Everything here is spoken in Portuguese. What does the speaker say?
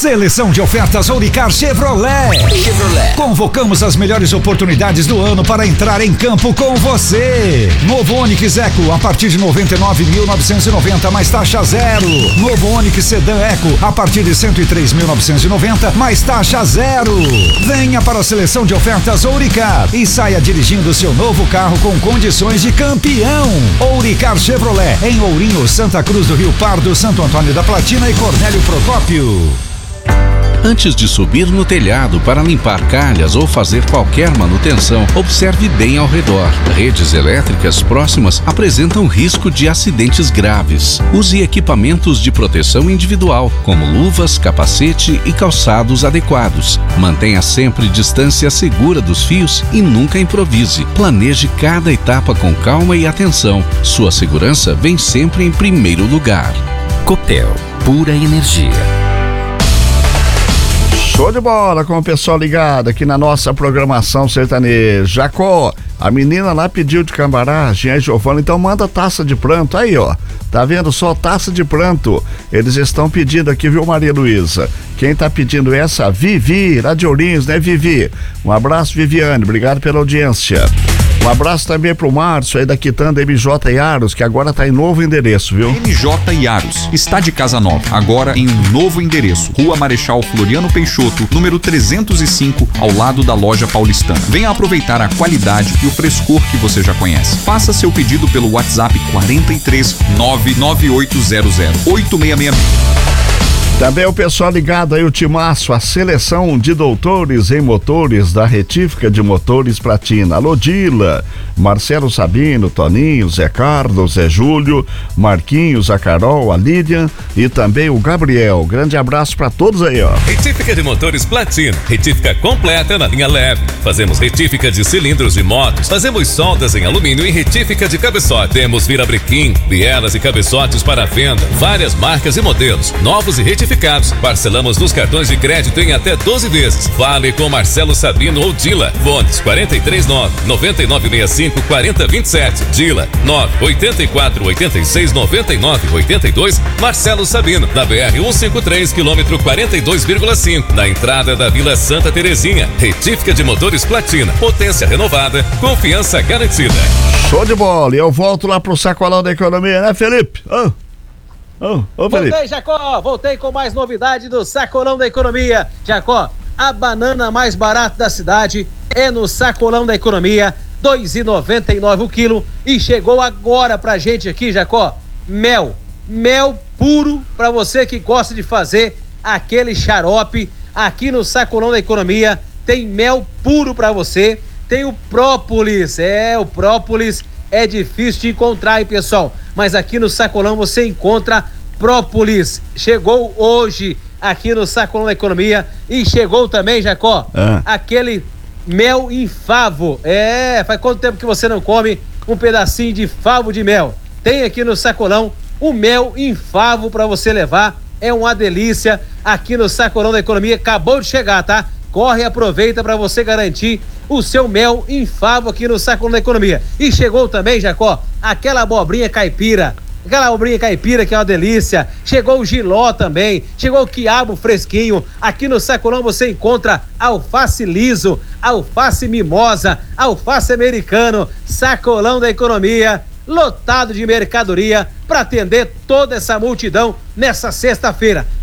Seleção de ofertas Ouricar Chevrolet. Convocamos as melhores oportunidades do ano para entrar em campo com você. Novo Onix Eco a partir de 99.990 mais taxa zero. Novo Onix Sedan Eco a partir de 103.990 mais taxa zero. Venha para a seleção de ofertas Ouricar e saia dirigindo seu novo carro com condições de campeão. Ouricar Chevrolet em Ourinho, Santa Cruz do Rio Pardo, Santo Antônio da Platina e Cornélio Procópio. Antes de subir no telhado para limpar calhas ou fazer qualquer manutenção, observe bem ao redor. Redes elétricas próximas apresentam risco de acidentes graves. Use equipamentos de proteção individual, como luvas, capacete e calçados adequados. Mantenha sempre distância segura dos fios e nunca improvise. Planeje cada etapa com calma e atenção. Sua segurança vem sempre em primeiro lugar. Copel, pura energia. Show de bola com o pessoal ligado aqui na nossa programação sertaneja. Jacó, a menina lá pediu de Cambará, Jean e Giovana, então manda taça de pranto. Aí, ó, tá vendo só taça de pranto? Eles estão pedindo aqui, viu, Maria Luísa? Quem tá pedindo essa? Vivi, lá de Ourinhos, né, Vivi? Um abraço, Viviane, obrigado pela audiência. Um abraço também pro Márcio aí da Quitanda MJ Yaros, que agora tá em novo endereço, viu? MJ Yaros está de casa nova, agora em um novo endereço. Rua Marechal Floriano Peixoto, número 305, ao lado da loja paulistana. Venha aproveitar a qualidade e o frescor que você já conhece. Faça seu pedido pelo WhatsApp 43 99800 8666. Também o pessoal ligado aí, o Timaço, a seleção de doutores em motores da Retífica de Motores Platina. Alô, Dila, Marcelo Sabino, Toninho, Zé Carlos, Zé Júlio, Marquinhos, a Carol, a Lídia e também o Gabriel. Grande abraço pra todos aí, ó. Retífica de Motores Platina, retífica completa na linha leve. Fazemos retífica de cilindros de motos, fazemos soldas em alumínio e retífica de cabeçote. Temos virabrequim, bielas e cabeçotes para venda, várias marcas e modelos, novos e retificados. Parcelamos nos cartões de crédito em até 12 vezes. Fale com Marcelo Sabino ou Dila. Fones 439-9965-4027. Dila 984-86-99-82. Marcelo Sabino, na BR-153, quilômetro 42,5. Na entrada da Vila Santa Terezinha. Retífica de Motores Platina. Potência renovada, confiança garantida. Show de bola. E eu volto lá pro Sacolão da Economia, né, Felipe? Voltei, Jacó, voltei com mais novidade do Sacolão da Economia. Jacó, a banana mais barata da cidade é no Sacolão da Economia, R$ 2,99 o quilo. E chegou agora pra gente aqui, Jacó, mel puro pra você que gosta de fazer aquele xarope. Aqui no Sacolão da Economia tem mel puro pra você. Tem o própolis, o própolis é difícil de encontrar, hein, pessoal? Mas aqui no Sacolão você encontra própolis. Chegou hoje aqui no Sacolão da Economia. E chegou também, Jacó, aquele mel em favo. Faz quanto tempo que você não come um pedacinho de favo de mel? Tem aqui no Sacolão o mel em favo para você levar. É uma delícia aqui no Sacolão da Economia. Acabou de chegar, tá? Corre e aproveita para você garantir o seu mel em favo aqui no Sacolão da Economia. E chegou também, Jacó, aquela abobrinha caipira. Aquela abobrinha caipira que é uma delícia. Chegou o jiló também. Chegou o quiabo fresquinho. Aqui no Sacolão você encontra alface liso, alface mimosa, alface americano. Sacolão da Economia, lotado de mercadoria para atender toda essa multidão nessa sexta-feira.